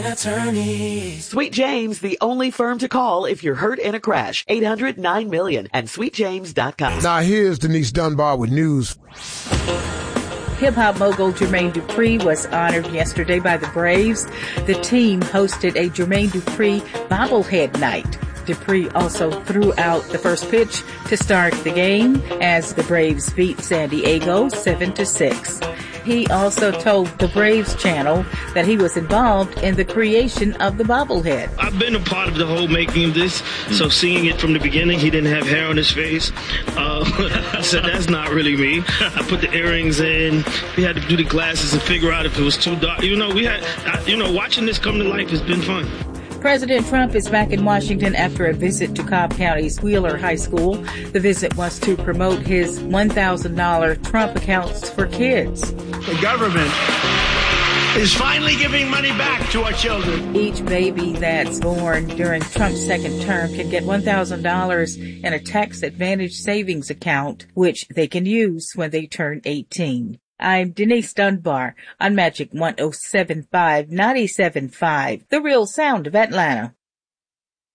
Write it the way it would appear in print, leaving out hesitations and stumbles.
Attorneys. Sweet James, the only firm to call if you're hurt in a crash. 800-9-MILLION and sweetjames.com. Now here's Denise Dunbar with news. Hip-hop mogul Jermaine Dupri was honored yesterday by the Braves. The team hosted a Jermaine Dupri bobblehead night. Dupri also threw out the first pitch to start the game as the Braves beat San Diego 7-6. He also told the Braves channel that he was involved in the creation of the bobblehead. I've been a part of the whole making of this, so seeing it from the beginning, he didn't have hair on his face. I said, that's not really me. I put the earrings in. We had to do the glasses and figure out if it was too dark. Watching this come to life has been fun. President Trump is back in Washington after a visit to Cobb County's Wheeler High School. The visit was to promote his $1,000 Trump Accounts for Kids. The government is finally giving money back to our children. Each baby that's born during Trump's second term can get $1,000 in a tax advantage savings account, which they can use when they turn 18. I'm Denise Dunbar on Magic 107.5, 97.5, the real sound of Atlanta.